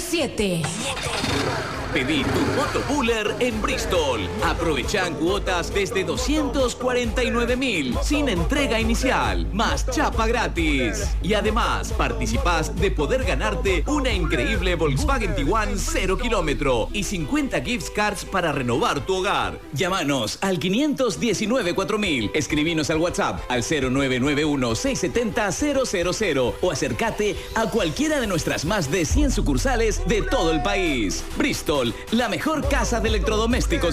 7. Pedí tu Motobooler en Bristol. Aprovechan cuotas desde 249.000 sin entrega inicial, más chapa gratis. Y además participás de poder ganarte una increíble Volkswagen Tiguan 0 kilómetro y 50 gift cards para renovar tu hogar. Llámanos al 519 4000. Escribinos al WhatsApp al 0991 670 000 o acércate a cualquiera de nuestras más de 100 sucursales de todo el país. Bristol, la mejor casa de electrodomésticos